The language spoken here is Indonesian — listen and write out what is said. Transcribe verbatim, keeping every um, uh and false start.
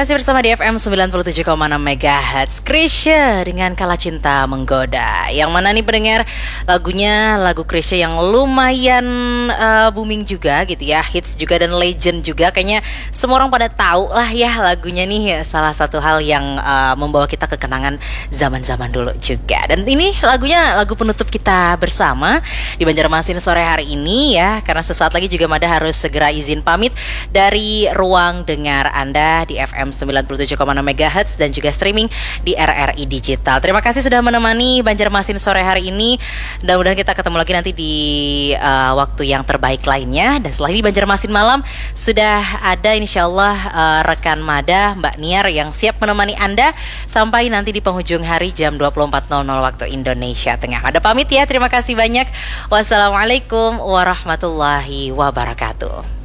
Masih bersama di F M sembilan puluh tujuh koma enam megahertz Krisya dengan Kala Cinta Menggoda. Yang mana nih pendengar, lagunya lagu Krisya yang lumayan uh, booming juga gitu ya, hits juga dan legend juga. Kayaknya semua orang pada tahu lah ya lagunya nih, salah satu hal yang uh, membawa kita ke kenangan zaman-zaman dulu juga. Dan ini lagunya lagu penutup kita bersama di Banjarmasin sore hari ini ya, karena sesaat lagi juga Mada harus segera izin pamit dari ruang dengar Anda di F M sembilan puluh tujuh koma enam megahertz dan juga streaming di R R I Digital. Terima kasih sudah menemani Banjarmasin sore hari ini. Mudah-mudahan kita ketemu lagi nanti di uh, waktu yang terbaik lainnya. Dan setelah ini Banjarmasin malam sudah ada insyaallah uh, rekan Mada Mbak Niar yang siap menemani Anda sampai nanti di penghujung hari jam dua puluh empat nol nol waktu Indonesia Tengah. Mada pamit ya, terima kasih banyak. Wassalamualaikum warahmatullahi wabarakatuh.